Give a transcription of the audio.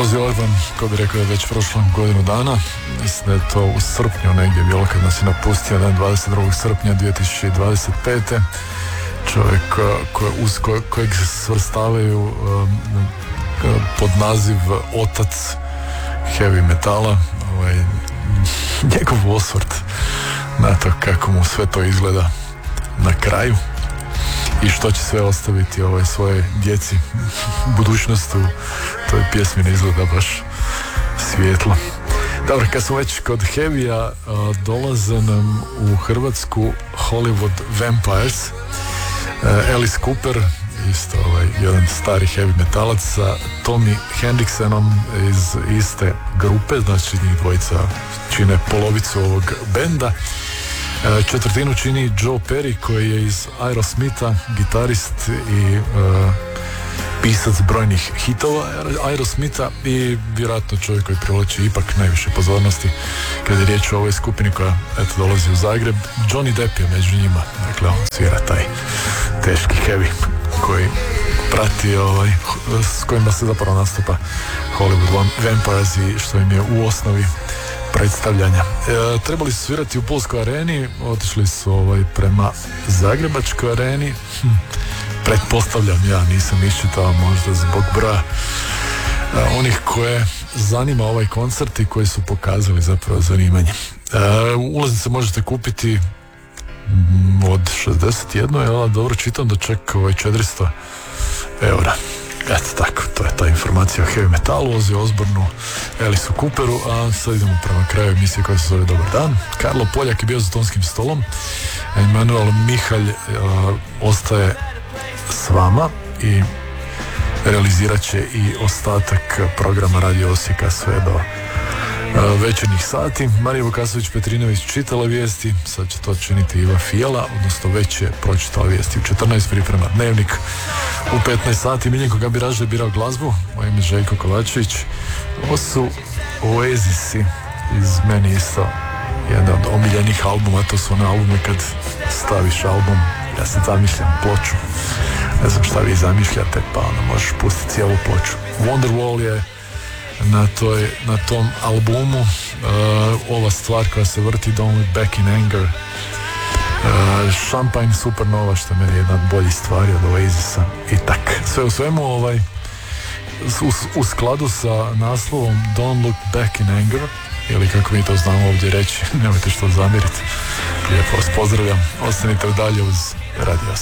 Ozzy Osbourne, ko bi rekao, je već prošlo godinu dana. Mislim da je to u srpnju negdje bilo kad nas je napustio, 22. srpnja 2025. Čovjek kojeg se svrstavaju pod naziv otac heavy metala, njegov osvrt na to kako mu sve to izgleda na kraju i što će sve ostaviti svoje djeci. Budućnost u toj pjesmi ne izgleda baš svijetlo. Dobro, kad smo već kod heavy-a, dolaze nam u Hrvatsku Hollywood Vampires, Alice Cooper, isto jedan stari heavy metalac sa Tommy Hendricksonom iz iste grupe, znači njih dvojica čine polovicu ovog benda. Četvrtinu čini Joe Perry, koji je iz Aerosmitha, gitarist i pisac brojnih hitova Aerosmitha i vjerojatno čovjek koji privlači ipak najviše pozornosti kada je riječ o ovoj skupini koja dolazi u Zagreb. Johnny Depp je među njima, dakle on svira taj teški heavy koji prati, s kojima se zapravo nastupa Hollywood Vampires i što im je u osnovi predstavljanja. Trebali su svirati u Pulskoj areni, otišli su prema Zagrebačkoj areni. Pretpostavljam, ja nisam iščitao, možda zbog broja onih koje zanima ovaj koncert i koji su pokazali zapravo zanimanje. Ulaznice možete kupiti od 61, dobro čitam da čak 400 eura. Eto tako, to je ta informacija o heavy metalu, Ozzy Osbourneu, Aliceu Cooperu, a sad idemo prema kraju emisije koja se zove Dobar dan. Karlo Poljak je bio za tonskim stolom, Emanuel Mihalj ostaje s vama i realizirat će i ostatak programa Radio Osijeka sve do večernjih sati. Marija Vukasović-Petrinović čitala vijesti, sad će to činiti Iva Fijala, odnosno već je pročitala vijesti u 14, priprema dnevnik. U 15 sati Miljenko Gabiraža je birao glazbu, moje ime Željko Kovačević. Ovo su Oasisi, iz meni isto jedan od omiljenih albuma, to su one albume kad staviš album, ja sad zamišljam ploču, ne znam šta vi zamišljate, pa onda možeš pustiti cijelu ploču. Wonderwall je na tom albumu, ova stvar koja se vrti, Don't Look Back in Anger, Champagne Supernova, što meni je jedna od boljih stvari od Oasisa i tak. Sve u svemu, u skladu sa naslovom Don't Look Back in Anger, ili kako mi to znamo ovdje reći, nemojte što zamjeriti. Lijepo vas pozdravljam, ostanite dalje uz Radio